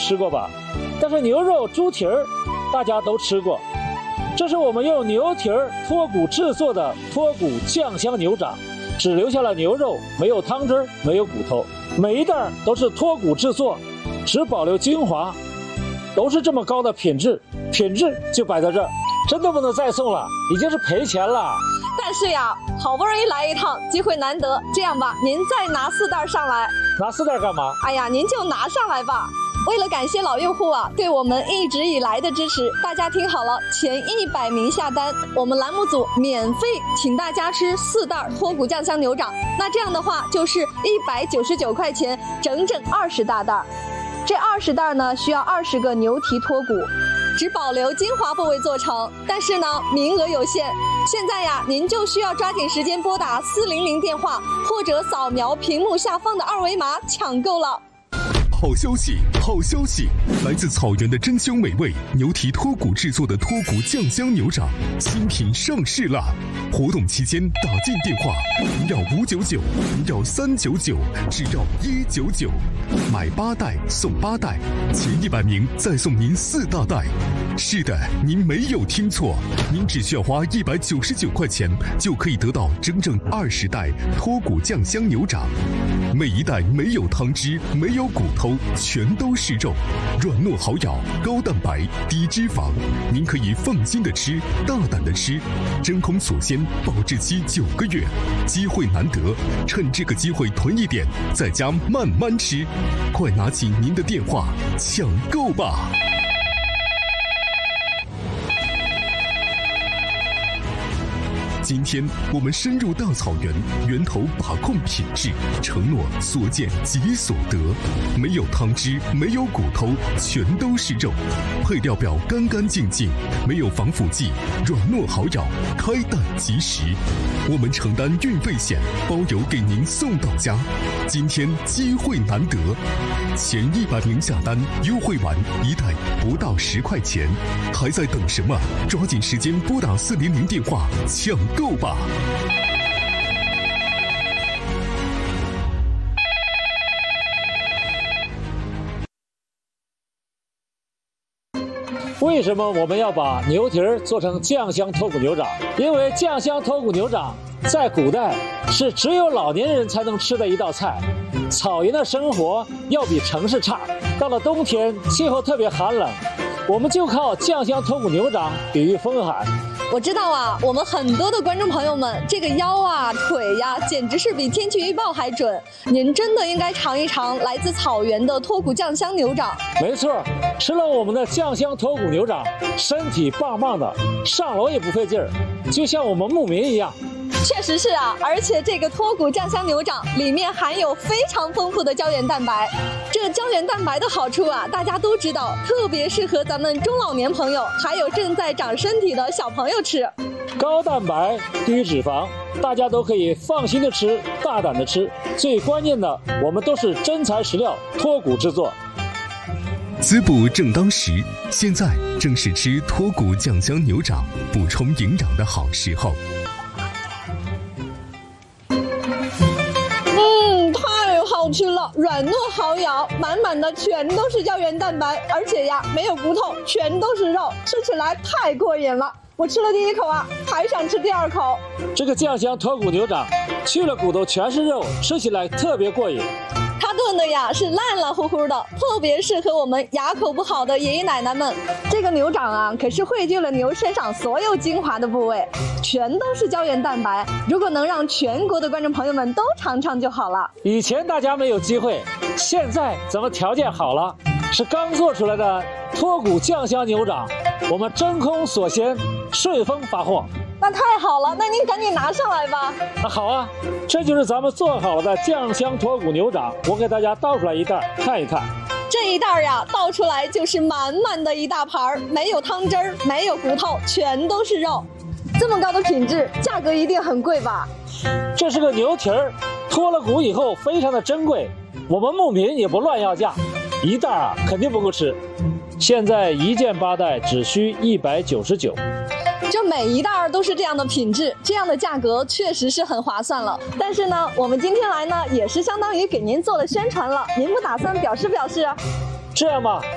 吃过吧？但是牛肉、猪蹄儿大家都吃过。这是我们用牛蹄儿脱骨制作的脱骨酱香牛掌，只留下了牛肉，没有汤汁，没有骨头。每一袋都是脱骨制作，只保留精华，都是这么高的品质就摆在这儿，真的不能再送了，已经是赔钱了。 但是呀，好不容易来一趟，机会难得，这样吧，您再拿4袋上来。 拿4袋干嘛？ 哎呀，您就拿上来吧。为了感谢老用户啊对我们一直以来的支持，大家听好了，前100名下单，我们栏目组免费请大家吃4袋脱骨酱香牛掌。那这样的话就是199块钱，整整20大袋。这20袋呢需要20个牛蹄脱骨，只保留精华部位做成，但是呢名额有限。现在呀，您就需要抓紧时间拨打400电话，或者扫描屏幕下方的2维码抢购了。 好消息，好消息！来自草原的珍馐美味牛蹄脱骨制作的脱骨酱香牛掌新品上市啦！活动期间打进电话，不要599，不要399，只要199，买8袋送8袋，前100名再送您4大袋。是的，您没有听错，您只需要花199块钱就可以得到整整20袋脱骨酱香牛掌，每一袋没有汤汁，没有骨头，全都是肉，软糯好咬，高蛋白，低脂肪，您可以放心的吃，大胆的吃，真空锁鲜，保质期9个月，机会难得，趁这个机会囤一点，在家慢慢吃，快拿起您的电话抢购吧！今天我们深入大草原，源头把控品质，承诺所见即所得，没有汤汁，没有骨头，全都是肉，配料表干干净净，没有防腐剂，软糯好咬，开袋即食。我们承担运费险，包邮给您送到家。今天机会难得，前100名下单，优惠完1袋不到10块钱，还在等什么？抓紧时间拨打400电话抢购吧！ 为什么我们要把牛蹄儿做成酱香脱骨牛掌？因为酱香脱骨牛掌在古代是只有老年人才能吃的一道菜。草原的生活要比城市差，到了冬天气候特别寒冷，我们就靠酱香脱骨牛掌抵御风寒。 我知道啊，我们很多的观众朋友们，这个腰啊、腿呀，简直是比天气预报还准。您真的应该尝一尝来自草原的脱骨酱香牛掌。 没错，吃了我们的酱香脱骨牛掌，身体棒棒的，上楼也不费劲儿，就像我们牧民一样。 确实是啊，而且这个脱骨酱香牛掌里面含有非常丰富的胶原蛋白。这个胶原蛋白的好处啊，大家都知道，特别适合咱们中老年朋友，还有正在长身体的小朋友吃。 高蛋白、低脂肪，大家都可以放心的吃，大胆的吃。最关键的，我们都是真材实料，脱骨制作。 滋补正当时，现在正是吃脱骨酱香牛掌补充营养的好时候。 好吃了，软糯好咬，满满的全都是胶原蛋白，而且呀没有骨头，全都是肉，吃起来太过瘾了。我吃了第1口啊，还想吃第2口。 这个酱香脱骨牛掌去了骨头全是肉，吃起来特别过瘾。 它炖的呀是烂乎乎的，特别适合我们牙口不好的爷爷奶奶们。这个牛掌啊，可是汇聚了牛身上所有精华的部位，全都是胶原蛋白。如果能让全国的观众朋友们都尝尝就好了。 以前大家没有机会，现在咱们条件好了，是刚做出来的脱骨酱香牛掌，我们真空锁鲜，顺丰发货。 那太好了，那您赶紧拿上来吧。 好啊，这就是咱们做好的酱香脱骨牛掌，我给大家倒出来一袋看一看。 这一袋呀，倒出来就是满满的一大盘，没有汤汁儿，没有骨头，全都是肉。这么高的品质，价格一定很贵吧？ 这是个牛蹄儿，脱了骨以后非常的珍贵，我们牧民也不乱要价，一袋啊肯定不够吃。现在1件8袋只需199。 这每一袋都是这样的品质，这样的价格确实是很划算了。但是呢，我们今天来呢，也是相当于给您做了宣传了，您不打算表示表示啊？ 这样吧，